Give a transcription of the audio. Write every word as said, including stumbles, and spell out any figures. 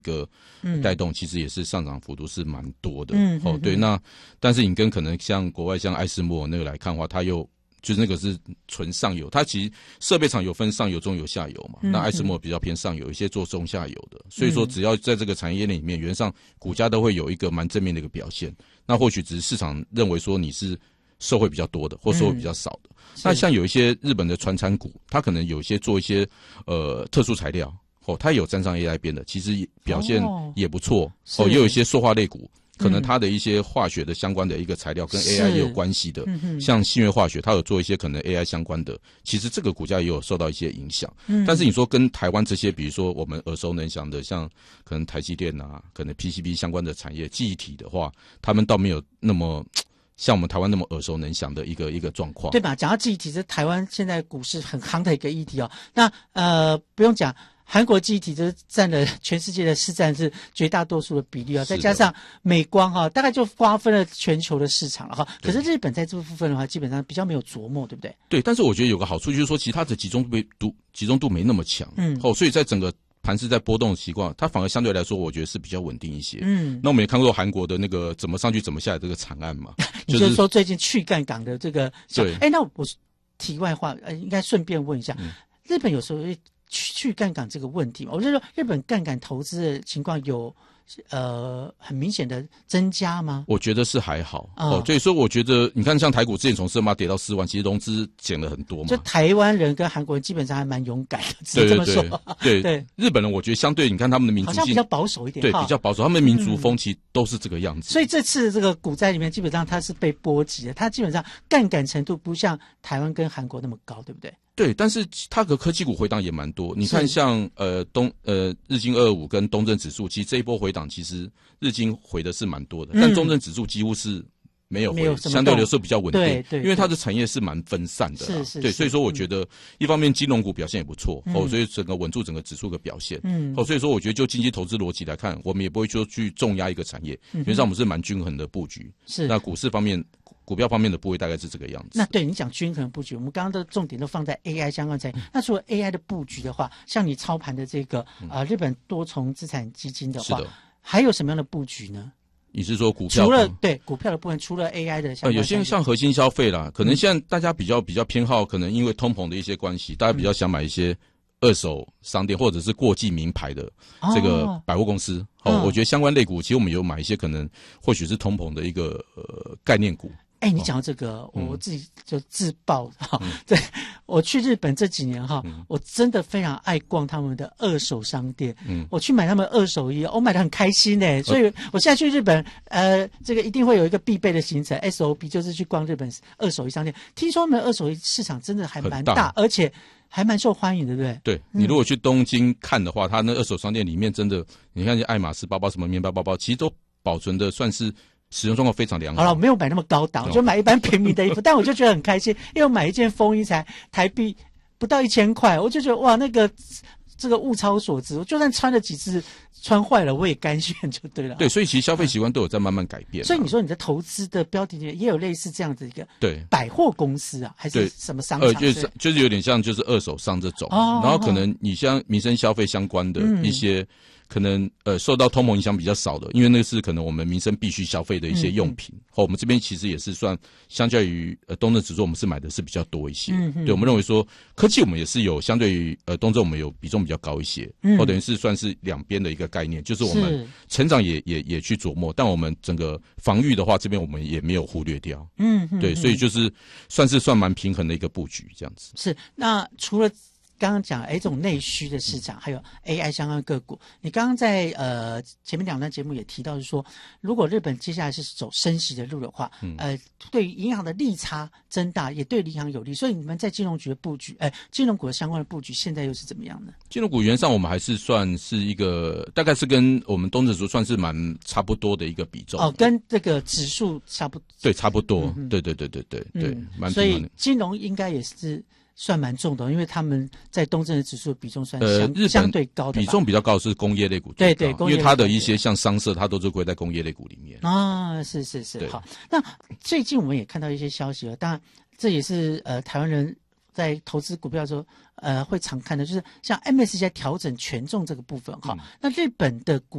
个带动，其实也是上涨幅度是蛮多的。 嗯， 哦，对，那但是你跟可能像国外像艾斯摩尔那个来看的话，它又就是那个是纯上游，它其实设备厂有分上游、中游、下游嘛。嗯、那艾斯摩尔比较偏上游，有一些做中下游的，所以说只要在这个产业链里面，原则上股价都会有一个蛮正面的一个表现。那或许只是市场认为说你是受惠比较多的，或受惠比较少的。嗯、那像有一些日本的传产股，它可能有一些做一些呃特殊材料，哦，它有沾上 A I 边的，其实表现也不错。哦，哦也有一些塑化类股。可能它的一些化学的相关的一个材料跟 A I 也有关系的，嗯、像信越化学，它有做一些可能 A I 相关的，其实这个股价也有受到一些影响。嗯、但是你说跟台湾这些，比如说我们耳熟能详的，像可能台积电啊，可能 P C B 相关的产业记忆体的话，他们倒没有那么像我们台湾那么耳熟能详的一个一个状况， 对吧？讲到记忆体，是台湾现在股市很夯的一个议题哦。那呃，不用讲。韩国记忆体就是占了全世界的市占是绝大多数的比例啊，再加上美光哈、啊，大概就瓜分了全球的市场了哈。可是日本在这部分的话，基本上比较没有琢磨，对不对？ 对，但是我觉得有个好处就是说，其实它的集中度集中度没那么强，嗯，哦，所以在整个盘势在波动的习惯，它反而相对来说，我觉得是比较稳定一些。嗯，那我们也看过韩国的那个怎么上去怎么下来这个惨案嘛， 你就是说最近去干港的这个，对，哎，那我题外话，呃，应该顺便问一下，嗯、日本有时候会去干港这个问题嘛，我就说日本干港投资的情况有呃很明显的增加吗？ 我觉得是还好、哦、哦，所以说我觉得你看像台股之前从四万跌到四万，其实融资减了很多嘛。 就台湾人跟韩国人基本上还蛮勇敢的，只能这么说。 对 对, 对, 对, 对，日本人我觉得相对你看他们的民族性好像比较保守一点， 对，比较保守，他们的民族风气都是这个样子。 嗯、所以这次这个股灾里面，基本上它是被波及的，它基本上杠杆程度不像台湾跟韩国那么高，对不对？ 对，但是它的科技股回档也蛮多。你看像呃东呃日经二二五跟东证指数，其实这一波回档其实日经回的是蛮多的，嗯、但中证指数几乎是没有回，有相对来说比较稳定。对 对, 对，因为它的产业是蛮分散的，是是。对，所以说我觉得一方面金融股表现也不错、嗯、哦，所以整个稳住整个指数的表现。嗯，哦，所以说我觉得就经济投资逻辑来看，我们也不会说去重压一个产业，原则上我们是蛮均衡的布局。是，那股市方面。股票方面的部位大概是这个样子。 那对你讲均衡布局，我们刚刚的重点都放在 A I 相关产业。嗯、那除了 A I 的布局的话，像你操盘的这个呃日本多重资产基金的话，是的，还有什么样的布局呢？ 你是说股票？ 除了对股票的部分，除了 A I 的相关、呃， 有些像核心消费啦，可能现在大家比较比较偏好，可能因为通膨的一些关系，大家比较想买一些二手商店或者是过季名牌的这个百货公司。哦，哦我觉得相关类股，其实我们有买一些可能或许是通膨的一个呃概念股。 哎，你讲到这个，哦、我自己就自爆哈。嗯、对，我去日本这几年哈，嗯、我真的非常爱逛他们的二手商店。嗯，我去买他们二手衣，我买得很开心哎。所以我现在去日本，呃，这个一定会有一个必备的行程 S O P， 就是去逛日本二手衣商店。听说他们二手衣市场真的还蛮大，大而且还蛮受欢迎的，对不对？ 对，你如果去东京看的话，它那二手商店里面真的，你看爱马仕包包、什么面包包包，其实都保存的算是。使用状况非常良好。 好了，我没有买那么高档，我就买一般平民的衣服，但我就觉得很开心，因为我买一件风衣才台币不到一千块，我就觉得哇，那个这个物超所值，我就算穿了几次穿坏了，我也甘愿就对了。 对，所以其实消费习惯都有在慢慢改变、啊。 所以你说你的投资的标的也有类似这样的一个对百货公司啊，还是什么商场？呃， 就是就是有点像就是二手商这种，哦、然后可能你像民生消费相关的一些。嗯可能呃受到通膨影响比较少的，因为那个是可能我们民生必须消费的一些用品。嗯嗯哦、我们这边其实也是算相较于呃东证指数，我们是买的是比较多一些。嗯嗯对，我们认为说科技我们也是有相对于呃东证我们有比重比较高一些，嗯，或、哦、等于是算是两边的一个概念，就是我们成长也也也去琢磨，但我们整个防御的话，这边我们也没有忽略掉。嗯嗯对，所以就是算是算蛮平衡的一个布局这样子。 是，那除了刚刚讲哎，这种内需的市场，还有 A I 相关个股。你刚刚在呃前面两段节目也提到，是说如果日本接下来是走升息的路的话，嗯、呃，对于银行的利差增大，也对银行有利。所以你们在金融局的布局，哎、呃，金融股的相关的布局，现在又是怎么样呢？ 金融股原上我们还是算是一个，大概是跟我们东证指数算是蛮差不多的一个比重。 哦，跟这个指数差不多。 对，差不多。嗯、对对对对对对，蛮、嗯、 所以金融应该也是。算蛮重的，因为他们在东证的指数的比重算相、呃、日本相对高的， 比重比较高的是工业类股， 对对， 因为它的一些像商社，它都是归在工业类股里面啊，是是是。好，那最近我们也看到一些消息了，当然这也是呃台湾人在投资股票的时候，呃，会常看的就是像 M S C I 调整权重这个部分哈。嗯、那日本的股